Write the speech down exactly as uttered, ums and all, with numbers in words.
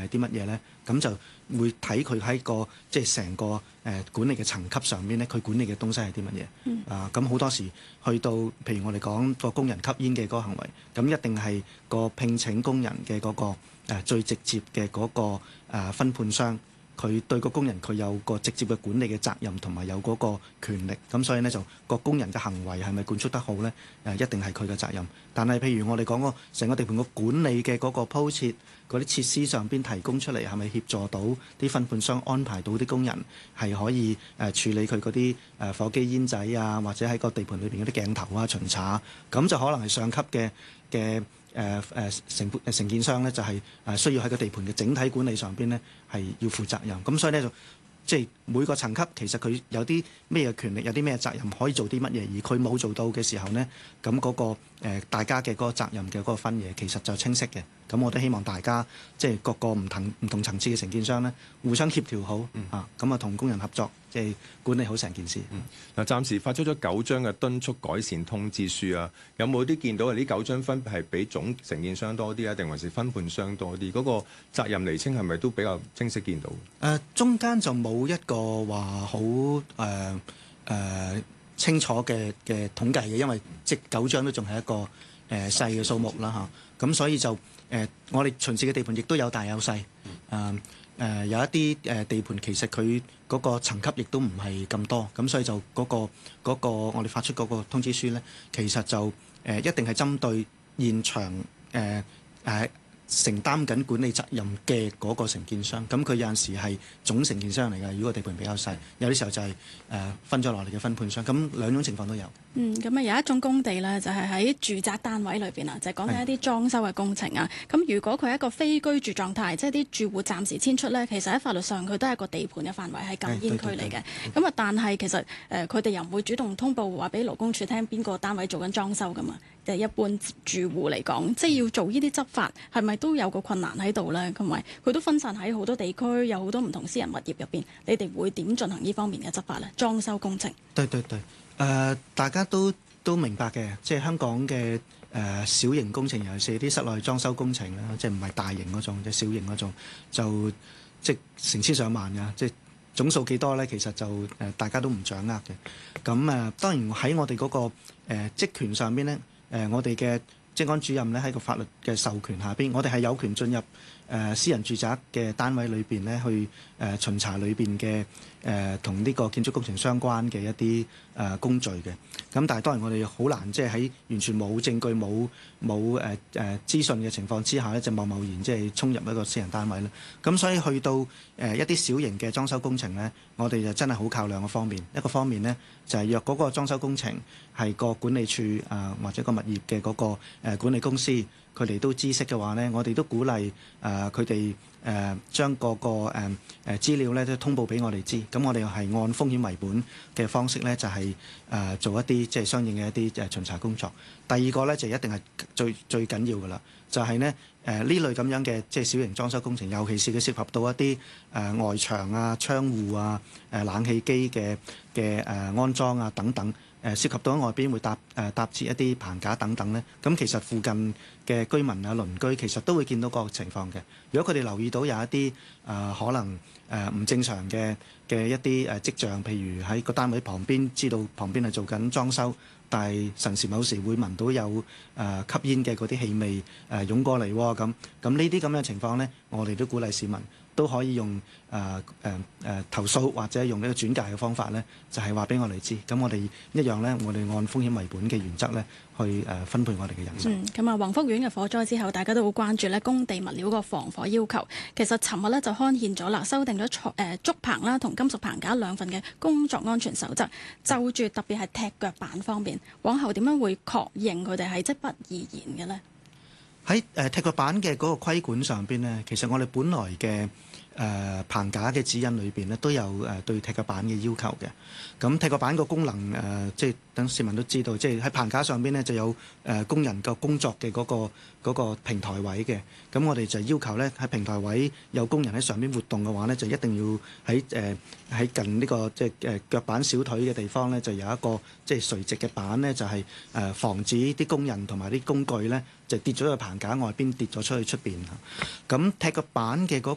係啲乜嘢咧？咁就會睇佢喺個即係成個誒、呃、管理嘅層級上面咧，佢管理嘅東西係啲乜嘢？嗯、啊，咁好多時去到譬如我哋講個工人吸煙嘅嗰個行為，咁一定係個聘請工人嘅嗰、嗰個、呃、最直接嘅嗰、嗰個、呃、分判商。佢對個工人佢有個直接嘅管理嘅責任同埋有嗰個權力，咁所以呢，就個工人嘅行為係咪管束得好呢？誒，一定係佢嘅責任。但係譬如我哋講個成個地盤個管理嘅嗰個鋪設嗰啲設施上邊提供出嚟，係咪協助到啲分判商安排到啲工人係可以誒處理佢嗰啲誒火機煙仔啊，或者喺個地盤裏邊嗰啲鏡頭啊巡查，咁就可能係上級嘅嘅。誒誒承誒承建商咧就係、是、誒需要喺個地盤嘅整體管理上邊咧係要負責任，咁所以咧就即係每個層級其實佢有啲咩嘅權力，有啲咩責任可以做啲乜嘢，而佢冇做到嘅時候呢，咁嗰、那個、呃、大家嘅嗰個責任嘅嗰個分野其實就清晰嘅。咁我都希望大家即係各個唔同唔同層次嘅承建商呢，互相協調好、嗯、啊，咁啊同工人合作，即係管理好成件事。嗱、 嗯，暫時發出咗九張嘅敦促改善通知書啊，有冇啲見到啊？呢九張分別係俾總承建商多啲啊，定還是分判商多啲？嗰、那個責任釐清係咪都比較清晰見到？誒、 呃，中間就冇一個話好誒誒清楚嘅嘅統計嘅，因為即九張都仲係一個誒、呃、細嘅數目啦嚇，咁、啊、所以就。誒、呃，我哋巡視嘅地盤亦都有大有細，誒、呃、誒、呃、有一啲誒、呃、地盤其實佢嗰個層級亦都唔係咁多，咁所以就嗰、那個嗰、那個我哋發出嗰個通知書咧，其實就誒、呃、一定係針對現場誒誒。呃呃承擔緊管理責任嘅嗰個承建商，咁佢有陣時係總承建商嚟㗎。如果地盤比較細，有啲時候就係、是、誒、呃、分咗落嚟嘅分判商，咁兩種情況都有。 嗯，咁啊有一種工地咧，就係喺住宅單位裏邊啊，就係講緊一啲裝修嘅工程啊。咁如果佢係一個非居住狀態，即係啲住戶暫時遷出咧，其實喺法律上佢都係一個地盤嘅範圍，係禁煙區嚟嘅。咁啊，但係其實誒佢哋又唔會主動通報話俾勞工處聽邊個單位做緊裝修㗎嘛。就係一般住戶嚟講，即係要做呢啲執法，係咪都有個困難喺度咧？同埋佢都分散喺好多地區，有好多唔同私人物業入邊，你哋會點進行呢方面嘅執法咧？裝修工程， 對對對，誒、呃、大家都都明白嘅，即係香港嘅誒、呃、小型工程，尤其是啲室內裝修工程啦，即係唔係大型嗰種，即係小型嗰種，就即係成千上萬㗎，即係總數幾多咧？其實就誒、呃、大家都唔掌握嘅。咁誒、呃、當然喺我哋嗰、那個誒、呃、職權上邊咧，誒、呃、我哋嘅職安主任咧喺個法律嘅授權下邊，我哋係有權進入誒、呃、私人住宅嘅單位裏邊咧，去誒、呃、巡查裏邊嘅誒同呢個建築工程相關嘅一啲誒、呃、工序嘅。咁但係當然我哋好難即係喺完全冇證據、冇冇誒誒資訊嘅情況之下咧，就貿貿然即係衝入一個私人單位啦。咁所以去到誒、呃、一啲小型嘅裝修工程咧，我哋就真係好靠兩個方面。一個方面咧就係、是、若嗰個裝修工程係個管理處啊、呃、或者個物業嘅嗰、那個、呃、管理公司，佢哋都知悉嘅話咧，我哋都鼓勵誒佢哋誒將個個誒誒資料咧都通報俾我哋知。咁我哋係按風險為本嘅方式咧，就係、是、誒、呃、做一啲即係相應嘅一啲誒巡查工作。第二個咧就一定係最最緊要㗎啦，就係咧誒呢類咁樣嘅即係小型裝修工程，尤其是佢涉及到一啲誒、呃、外牆啊、窗戶啊、誒、呃、冷氣機嘅嘅誒安裝啊等等。誒涉及到喺外邊會搭誒、呃、搭設一啲棚架等等咧，咁其實附近嘅居民啊、鄰居其實都會見到個情況嘅。如果佢哋留意到有一啲誒、呃、可能誒唔、呃、正常嘅嘅一啲誒跡象，譬如喺個單位旁邊知道旁邊係做緊裝修，但係神時某時會聞到有誒、呃、吸煙嘅嗰啲氣味誒、呃、湧過嚟喎，咁咁呢啲咁嘅情況咧，我哋都鼓勵市民都可以用誒誒誒投訴或者用呢個轉介嘅方法咧，就係話俾我哋知。咁我哋一樣咧，我哋按風險為本嘅原則咧，去誒分配我哋嘅人手。 嗯，咁啊，宏福苑嘅火災之後，大家都好關注咧工地物料個防火要求。其實尋日咧就刊憲咗啦，修訂咗誒、呃、竹棚啦同金屬棚架兩份嘅工作安全守則，就住特別係踢腳板方面，往後點樣會確認佢哋係即不易燃嘅咧？ 喺誒、呃、踢腳板嘅嗰個規管上邊咧，其實我哋本來嘅誒、呃、棚架嘅指引裏邊咧都有誒、呃、對踢腳板嘅要求嘅。咁踢腳板個功能誒、呃，即係等市民都知道，即係喺棚架上邊咧就有誒、呃、工人個工作嘅嗰、嗰個嗰個平台位嘅。咁我哋就要求咧喺平台位有工人喺上邊活動嘅話咧，就一定要喺誒喺近呢、呢個即係誒腳板小腿嘅地方咧，就有一個即係垂直嘅板咧，就係、係、誒防止啲工人同埋啲工具咧就跌咗喺棚架外邊跌咗出去出邊。咁踢腳板嘅嗰